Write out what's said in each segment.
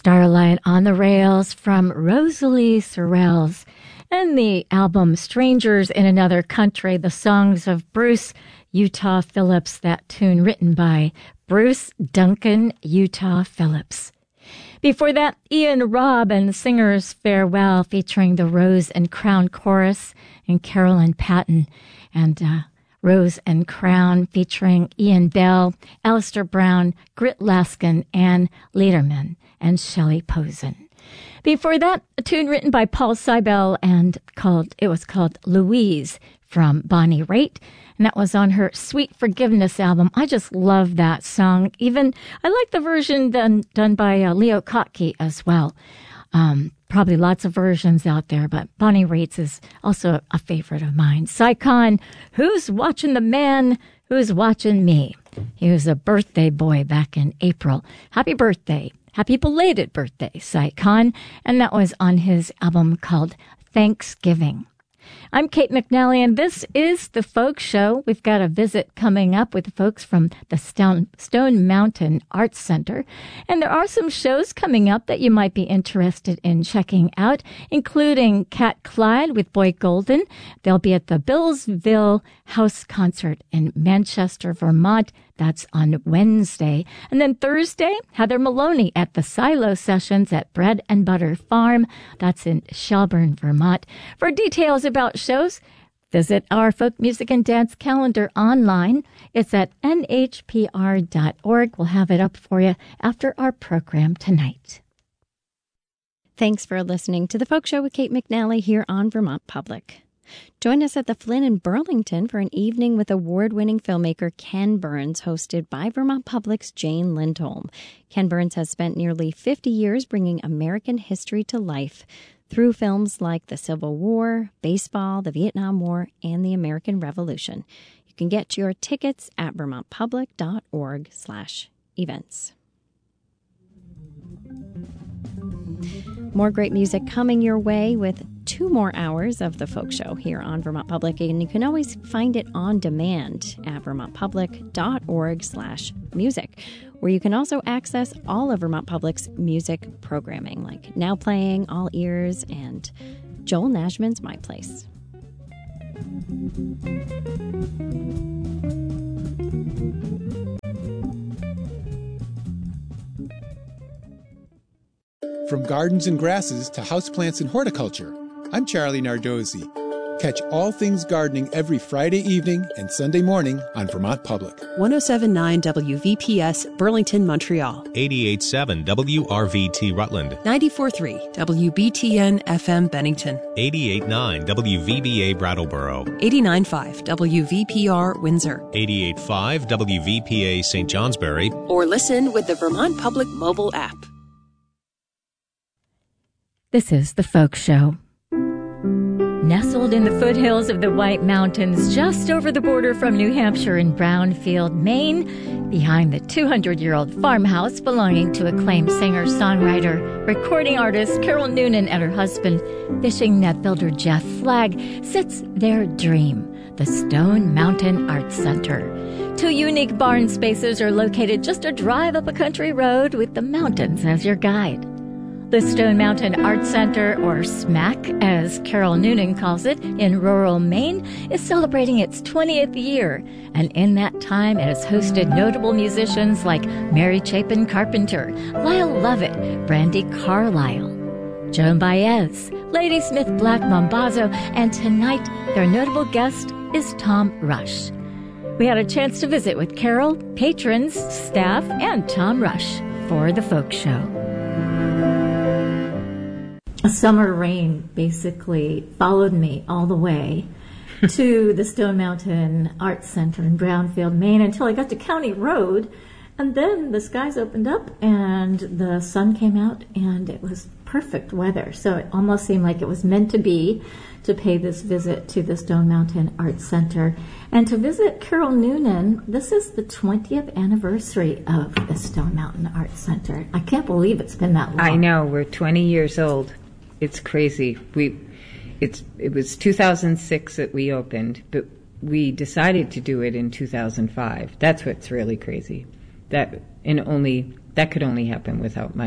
Starlight on the Rails from Rosalie Sorrells, and the album Strangers in Another Country, the songs of Bruce Utah Phillips, that tune written by Bruce Duncan Utah Phillips. Before that, Ian Robb and Singer's Farewell, featuring the Rose and Crown Chorus and Carolyn Patton, and Rose and Crown featuring Ian Bell, Alistair Brown, Grit Laskin, Ann Lederman, and Shelley Posen. Before that, a tune written by Paul Seibel and it was called Louise from Bonnie Raitt, and that was on her Sweet Forgiveness album. I just love that song. Even I like the version done by Leo Kottke as well. Probably lots of versions out there, but Bonnie Raitt's is also a favorite of mine. Saikon, Who's Watching the Man Who's Watching Me? He was a birthday boy back in April. Happy birthday. Happy belated birthday, Saikon. And that was on his album called Thanksgiving. I'm Kate McNally, and this is The Folk Show. We've got a visit coming up with the folks from the Stone Mountain Arts Center. And there are some shows coming up that you might be interested in checking out, including Cat Clyde with Boy Golden. They'll be at the Billsville House Concert in Manchester, Vermont. That's on Wednesday. And then Thursday, Heather Maloney at the Silo Sessions at Bread and Butter Farm. That's in Shelburne, Vermont. For details about shows, visit our folk music and dance calendar online. It's at nhpr.org. We'll have it up for you after our program tonight. Thanks for listening to The Folk Show with Kate McNally here on Vermont Public. Join us at the Flynn in Burlington for an evening with award-winning filmmaker Ken Burns, hosted by Vermont Public's Jane Lindholm. Ken Burns has spent nearly 50 years bringing American history to life through films like the Civil War, baseball, the Vietnam War, and the American Revolution. You can get your tickets at vermontpublic.org/events. More great music coming your way with 2 more hours of The Folk Show here on Vermont Public, and you can always find it on demand at vermontpublic.org/music, where you can also access all of Vermont Public's music programming, like Now Playing, All Ears, and Joel Nashman's My Place. From gardens and grasses to houseplants and horticulture, I'm Charlie Nardozzi. Catch all things gardening every Friday evening and Sunday morning on Vermont Public. 107.9 WVPS, Burlington, Montreal. 88.7 WRVT Rutland. 94.3 WBTN FM Bennington. 88.9 WVBA Brattleboro. 89.5 WVPR Windsor. 88.5 WVPA St. Johnsbury. Or listen with the Vermont Public mobile app. This is The Folk Show. Nestled in the foothills of the White Mountains, just over the border from New Hampshire in Brownfield, Maine, behind the 200-year-old farmhouse belonging to acclaimed singer-songwriter, recording artist Carol Noonan and her husband, fishing net builder Jeff Flagg, sits their dream, the Stone Mountain Arts Center. 2 unique barn spaces are located just a drive up a country road with the mountains as your guide. The Stone Mountain Arts Center, or SMAC, as Carol Noonan calls it, in rural Maine, is celebrating its 20th year, and in that time it has hosted notable musicians like Mary Chapin Carpenter, Lyle Lovett, Brandy Carlisle, Joan Baez, Ladysmith Black Mambazo, and tonight their notable guest is Tom Rush. We had a chance to visit with Carol, patrons, staff, and Tom Rush for The Folk Show. A summer rain basically followed me all the way to the Stone Mountain Arts Center in Brownfield, Maine, until I got to County Road, and then the skies opened up and the sun came out and it was perfect weather. So it almost seemed like it was meant to be, to pay this visit to the Stone Mountain Arts Center and to visit Carol Noonan. This is the 20th anniversary of the Stone Mountain Arts Center. I can't believe it's been that long. I know, we're 20 years old. It's crazy. It was 2006 that we opened, but we decided to do it in 2005. That's what's really crazy. That could only happen without my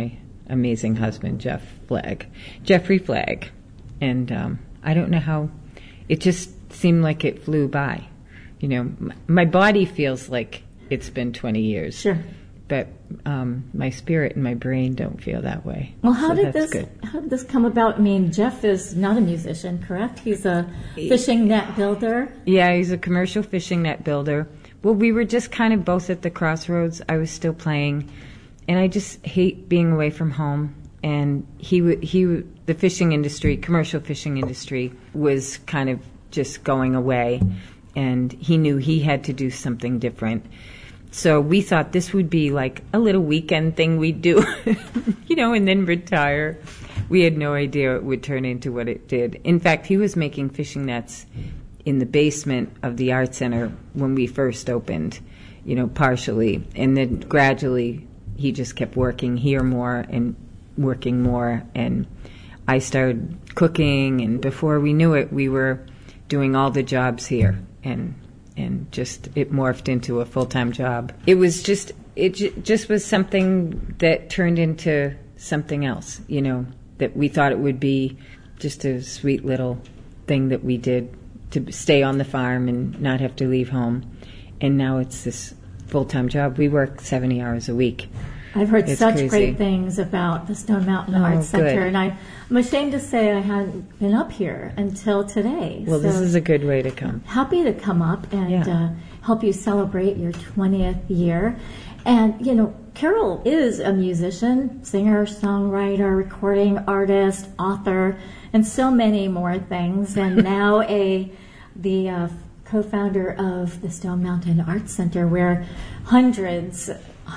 amazing husband, Jeffrey Flagg. And I don't know how, it just seemed like it flew by. You know, my body feels like it's been 20 years. Sure. But my spirit and my brain don't feel that way. Well, how So did this come about? I mean, Jeff is not a musician, correct? He's a fishing net builder. Yeah, he's a commercial fishing net builder. Well, we were just kind of both at the crossroads. I was still playing, and I just hate being away from home. And the fishing industry, commercial fishing industry, was kind of just going away, and he knew he had to do something different. So we thought this would be like a little weekend thing we'd do, you know, and then retire. We had no idea it would turn into what it did. In fact, he was making fishing nets in the basement of the art center when we first opened, you know, partially. And then gradually he just kept working here more and working more. And I started cooking, and before we knew it, we were doing all the jobs here. And just it morphed into a full-time job. It just was something that turned into something else, you know, that we thought it would be just a sweet little thing that we did to stay on the farm and not have to leave home. And now it's this full-time job. We work 70 hours a week. I've heard It's such crazy. great things about the Stone Mountain Arts Center, good. and I'm ashamed to say I hadn't been up here until today. Well, this So is a good way to come. happy to come up and Yeah. help you celebrate your 20th year. And, you know, Carol is a musician, singer, songwriter, recording artist, author, and so many more things. And now the co-founder of the Stone Mountain Arts Center, where hundreds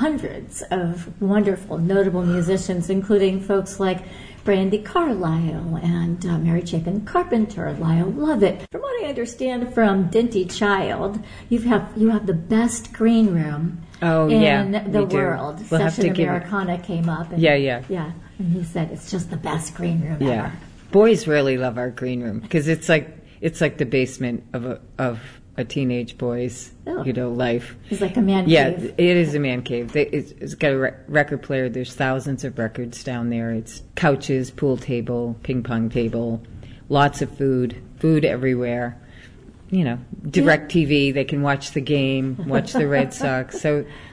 of wonderful, notable musicians, including folks like Brandy Carlisle and Mary Chapin Carpenter, Lyle Lovett. From what I understand from Dinty Child, you have the best green room in the we do. world. We'll have to Session give it- Americana came up. And, Yeah. And he said it's just the best green room Yeah. ever. Boys really love our green room because it's like the basement of a teenage boy's, Oh. you know, life. It's like a man Yeah, cave. it is a man cave. It's got a record player. There's thousands of records down there. It's couches, pool table, ping pong table, lots of food everywhere. You know, direct TV. They can watch the game, watch the Red Sox. So